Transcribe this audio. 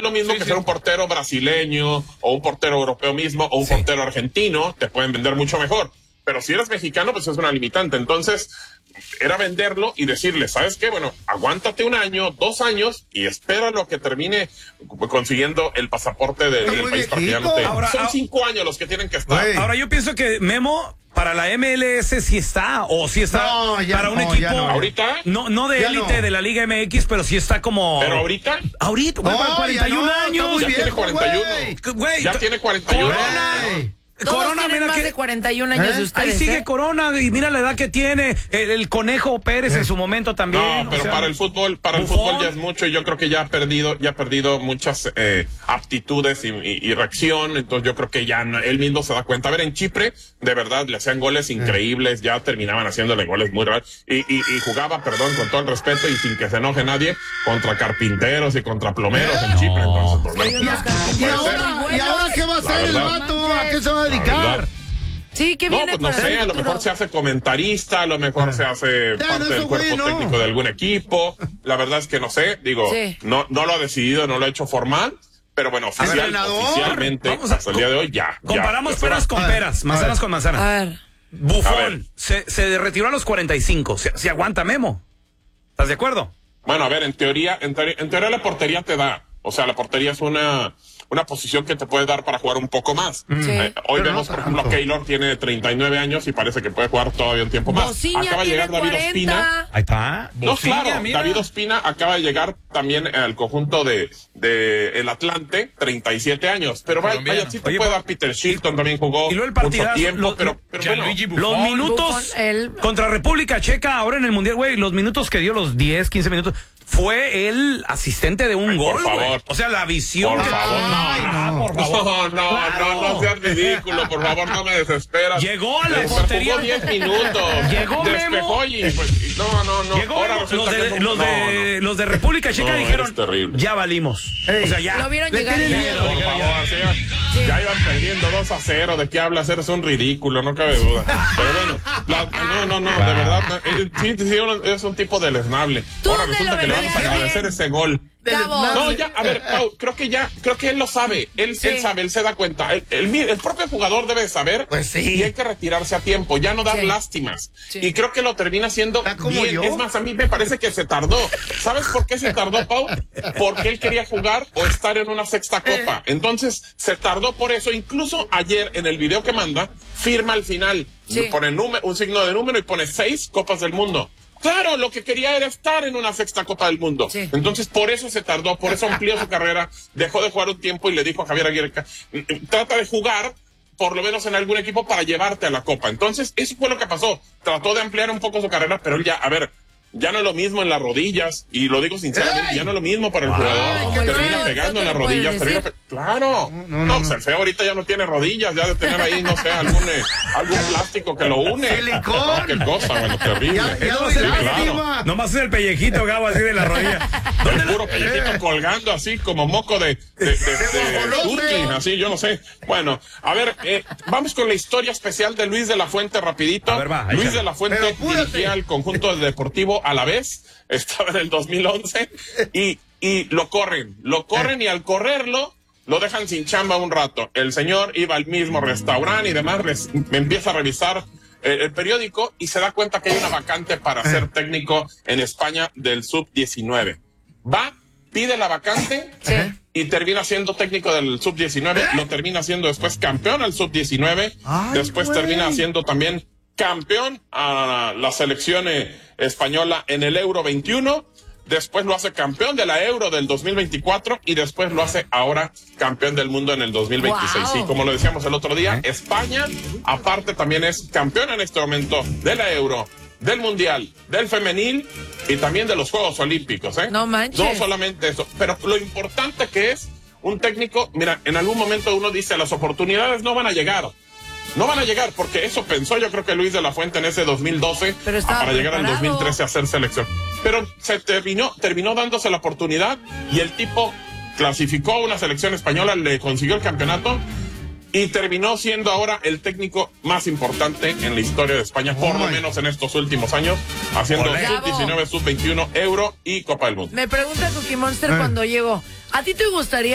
lo mismo que ser un portero brasileño o un portero europeo mismo o un portero argentino, te pueden vender mucho mejor. Pero si eres mexicano, pues es una limitante. Entonces, era venderlo y decirle, ¿sabes qué? Bueno, aguántate 1 año, 2 años y espéralo a que termine consiguiendo el pasaporte del país para que ya no te... Son 5 años los que tienen que estar. Wey. Ahora, yo pienso que Memo, para la MLS sí está, o sí está para un equipo... ¿Ahorita? No de élite de la Liga MX, pero sí está como... ¿Pero ahorita? Ahorita, güey, 41 años. Ya tiene 41. Güey, ya tiene 41. Corona, mira más de 41 años de ustedes. Ahí sigue Corona y mira la edad que tiene. El Conejo Pérez en su momento también. No, pero para el fútbol ya es mucho y yo creo que ya ha perdido muchas aptitudes y reacción. Entonces yo creo que ya él mismo se da cuenta. A ver, en Chipre, de verdad, le hacían goles increíbles, ya terminaban haciéndole goles muy raros. Y jugaba, perdón, con todo el respeto y sin que se enoje nadie, contra carpinteros y contra plomeros en Chipre. Entonces, pues, ¿Y ahora qué va a hacer el vato? ¿A qué se va a dedicar? Sí, ¿qué viene? Pues no sé, a lo mejor se hace comentarista, a lo mejor se hace parte del cuerpo técnico de algún equipo. La verdad es que no sé, digo, no lo ha decidido, no lo ha hecho formal, pero bueno, oficialmente, hasta el día de hoy ya. Comparamos peras con peras, manzanas con manzanas. A ver. Buffon se retiró a los 45, se aguanta Memo. ¿Estás de acuerdo? Bueno, a ver, en teoría la portería te da, o sea, la portería es una posición que te puede dar para jugar un poco más. Hoy vemos, por ejemplo, Keylor tiene 39 años y parece que puede jugar todavía un tiempo más. Acaba de llegar David Ospina. Ahí está. No, claro, mira. David Ospina acaba de llegar también al conjunto de el Atlante, 37 años. Pero vaya, sí te puede dar Peter Shilton, también jugó mucho tiempo, pero bueno. Los minutos contra República Checa, ahora en el Mundial, güey, los minutos que dio, los 10, 15 minutos, fue el asistente de un gol, güey. O sea, la visión. Por favor, no seas ridículo, por favor, no me desesperas. Llegó a la portería. Jugó 10 minutos. Llegó Despejó y pues, no. Llegó ahora los de República Checa dijeron, ya valimos. O sea, ya. Lo vieron llegar. Por favor, ya iban perdiendo 2-0. ¿De qué hablas? Eres un ridículo, no cabe duda. Pero bueno, de verdad, sí, es un tipo deleznable. Ahora resulta que le vamos a agradecer ese gol. No, ya, a ver, Pau, creo que él lo sabe, él sabe, él se da cuenta, el propio jugador debe saber, y hay que retirarse a tiempo, ya no dar lástimas, y creo que lo termina haciendo bien. Es más, a mí me parece que se tardó. ¿Sabes por qué se tardó, Pau? Porque él quería jugar o estar en una sexta copa, entonces se tardó por eso. Incluso ayer en el video que manda, firma al final, pone un signo de número y pone 6 copas del mundo. Claro, lo que quería era estar en una sexta Copa del Mundo. Entonces, por eso se tardó, por eso amplió su carrera, dejó de jugar un tiempo y le dijo a Javier Aguirre, trata de jugar, por lo menos en algún equipo, para llevarte a la Copa. Entonces, eso fue lo que pasó. Trató de ampliar un poco su carrera, pero él ya no es lo mismo en las rodillas, y lo digo sinceramente, ya no es lo mismo para el jugador. Termina pegando en las rodillas, claro. No, el feo ahorita ya no tiene rodillas, ya de tener ahí, no sé, algún plástico que lo une. ¡Silicón! Qué cosa, bueno, terrible. Claro. Nomás es el pellejito, Gabo, así de la rodilla. El puro pellejito colgando así como moco de Turquín, así, yo no sé. Bueno, a ver, vamos con la historia especial de Luis de la Fuente rapidito. A ver, va, Luis de la Fuente dirigía al conjunto del Deportivo Alavés, estaba en el 2011 y lo corren y al correrlo lo dejan sin chamba un rato. El señor iba al mismo restaurante y demás, empieza a revisar el periódico y se da cuenta que hay una vacante para ser técnico en España del sub-19. Pide la vacante y termina siendo técnico del sub-19, lo termina siendo después campeón al sub-19, después termina siendo también campeón a la selección española en el Euro 21, después lo hace campeón de la Euro del 2024 y después lo hace ahora campeón del mundo en el 2026. Y como lo decíamos el otro día, España aparte también es campeón en este momento de la Euro, del Mundial, del Femenil y también de los Juegos Olímpicos, No manches. No solamente eso, pero lo importante que es un técnico, mira, en algún momento uno dice, las oportunidades no van a llegar, porque eso pensó yo creo que Luis de la Fuente en ese 2012 para llegar al 2013 a hacer selección. Pero se terminó dándose la oportunidad y el tipo clasificó a una selección española, le consiguió el campeonato y terminó siendo ahora el técnico más importante en la historia de España, por lo menos en estos últimos años, haciendo sub-19, sub-21, Euro y Copa del Mundo. Me pregunta Cookie Monster cuando llegó, ¿a ti te gustaría